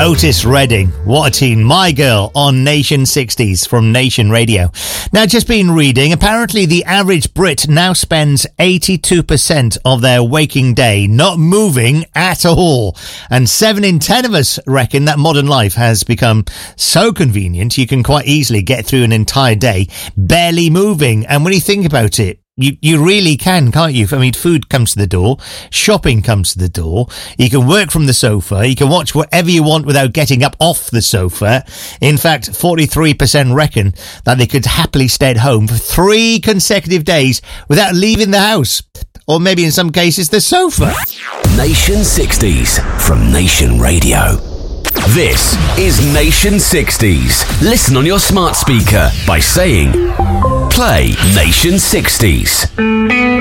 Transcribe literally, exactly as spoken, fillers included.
Otis Redding, what a teen, My Girl on Nation sixties from Nation Radio. Now, just been reading, apparently the average Brit now spends eighty-two percent of their waking day not moving at all. And seven in ten of us reckon that modern life has become so convenient you can quite easily get through an entire day barely moving. And when you think about it, You you really can, can't you? I mean, food comes to the door, shopping comes to the door, you can work from the sofa, you can watch whatever you want without getting up off the sofa. In fact, forty-three percent reckon that they could happily stay at home for three consecutive days without leaving the house. Or maybe in some cases, the sofa. Nation sixties from Nation Radio. This is Nation sixties. Listen on your smart speaker by saying, play Nation sixties.